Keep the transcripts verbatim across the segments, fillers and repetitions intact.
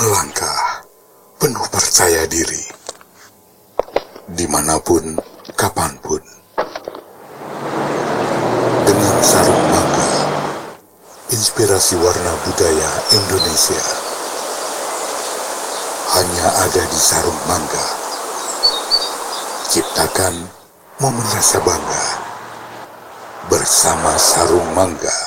melangkah penuh percaya diri, dimanapun, kapanpun. Dengan sarung mangga, inspirasi warna budaya Indonesia hanya ada di sarung mangga. Ciptakan momen rasa bangga bersama sarung mangga.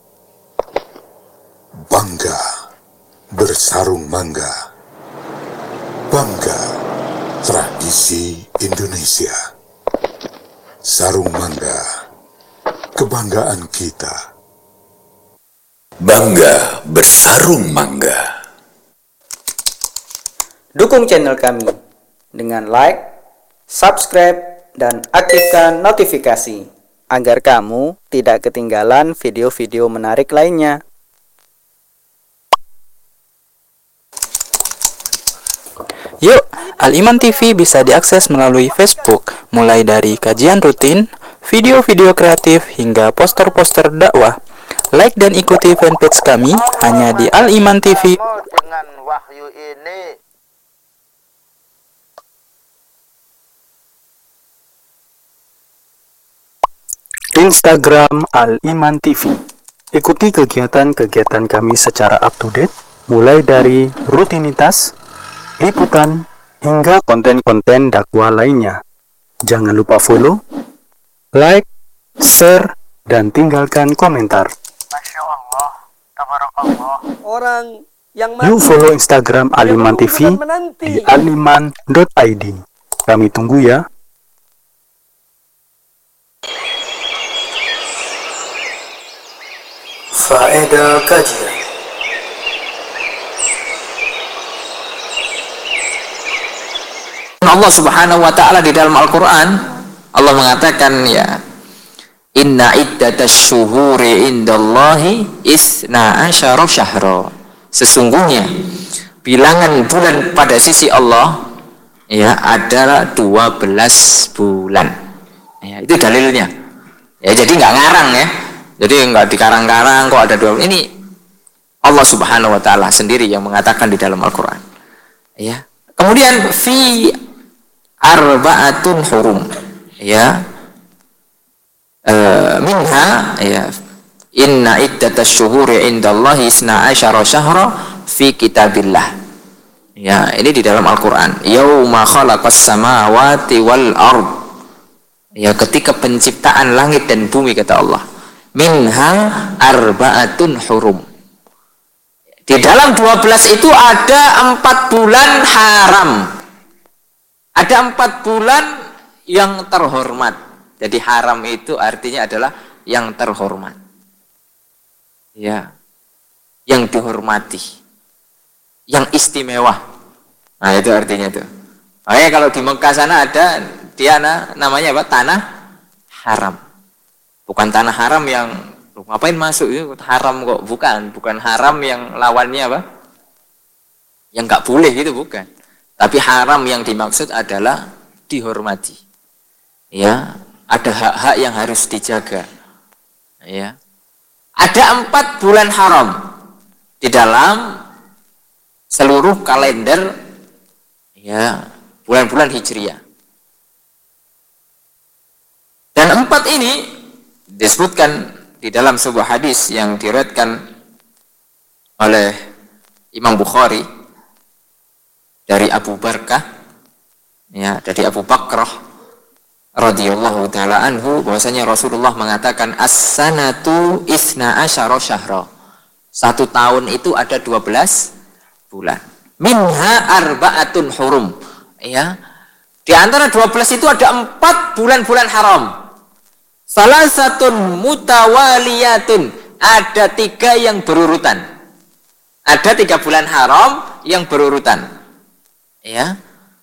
Bangga bersarung mangga. Bangga tradisi Indonesia. Sarung mangga, kebanggaan kita. Bangga bersarung mangga. Dukung channel kami dengan like, subscribe, dan aktifkan notifikasi agar kamu tidak ketinggalan video-video menarik lainnya. Yuk, Al-Iman T V bisa diakses melalui Facebook, mulai dari kajian rutin, video-video kreatif, hingga poster-poster dakwah. Like dan ikuti fanpage kami hanya di Al-Iman T V. Dengan wahyu ini Instagram Al-Iman T V. Ikuti kegiatan-kegiatan kami secara up-to-date, mulai dari rutinitas, liputan, hingga konten-konten dakwah lainnya. Jangan lupa follow, like, share, dan tinggalkan komentar. Masya Allah, tabarakallah. Orang yang Yuk follow Instagram Al-Iman T V di aliman dot i d. Kami tunggu ya. Faedah kajian. Allah Subhanahu wa taala di dalam Al-Qur'an, Allah mengatakan ya, inna iddatasy syuhuri indallahi isna asyara syahra. Sesungguhnya bilangan bulan pada sisi Allah ya adalah dua belas bulan. Ya, itu dalilnya. Ya, jadi nggak ngarang ya. Jadi nggak dikarang-karang kok ada dua. Ini Allah Subhanahu wa taala sendiri yang mengatakan di dalam Al-Qur'an. Ya. Kemudian fi arba'atun hurum ya e, minha ya inna iddatasy syuhuri indallahi isna asyara syahra fi kitabillah. Ya, ini di dalam Al-Qur'an. Yauma khalaqas samawati wal ard. Ya, ketika penciptaan langit dan bumi kata Allah. Minha arba'atun hurum. Di dalam dua belas itu ada empat bulan haram. Ada empat bulan yang terhormat. Jadi haram itu artinya adalah yang terhormat. Ya. Yang dihormati. Yang istimewa. Nah, itu artinya itu. Makanya kalau di Mekah sana ada dia namanya apa? Tanah haram. Bukan tanah haram yang ngapain masuk itu haram kok, bukan. Bukan haram yang lawannya apa? Yang nggak boleh gitu, bukan. Tapi haram yang dimaksud adalah dihormati. Ya, ada hak-hak yang harus dijaga. Ya. Ada empat bulan haram di dalam seluruh kalender ya bulan-bulan Hijriah. Dan empat ini disebutkan di dalam sebuah hadis yang diriwayatkan oleh Imam Bukhari dari Abu Barkah ya, dari Abu Bakrah radhiyallahu taala anhu, bahwasanya Rasulullah mengatakan as-sanatu isna asyara syahra. Satu tahun itu ada dua belas bulan. Minha arba'atun hurum. Ya. Di antara dua belas itu ada empat bulan-bulan haram. Salah satu mutawaliyatun, ada tiga yang berurutan. Ada tiga bulan haram yang berurutan. Ya,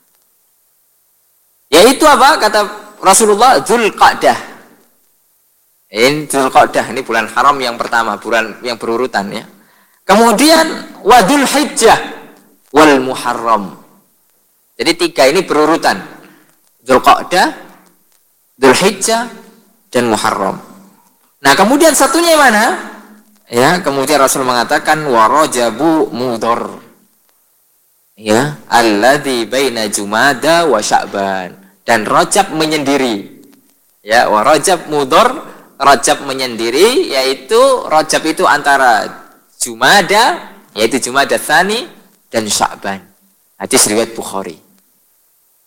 yaitu apa kata Rasulullah? Dzulqa'dah. Ini Dzulqa'dah, ini bulan haram yang pertama, bulan yang berurutan ya. Kemudian wa Dzulhijjah wal Muharram. Jadi tiga ini berurutan. Dzulqa'dah, Dzulhijjah, dan Muharram. Nah, kemudian satunya mana? Ya, kemudian Rasul mengatakan wa Rajabu Mudhar. Ya, alladzi baina Jumada wa Sya'ban. Dan Rajab menyendiri. Ya, wa Rajab mudhar, Rajab menyendiri, yaitu Rajab itu antara Jumada, yaitu Jumada Tsani dan Sya'ban. Hadis riwayat Bukhari.